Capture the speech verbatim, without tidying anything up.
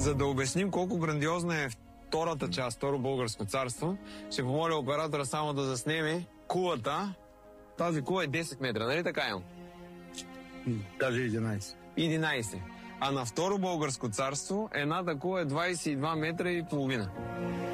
За да обясним колко грандиозна е втората част, Второ българско царство, ще помоля оператора само да заснеме кулата. Тази кула е десет метра, нали така е? Даже единайсет. единайсет. А на Второ българско царство едната кула е двайсет и два метра и половина.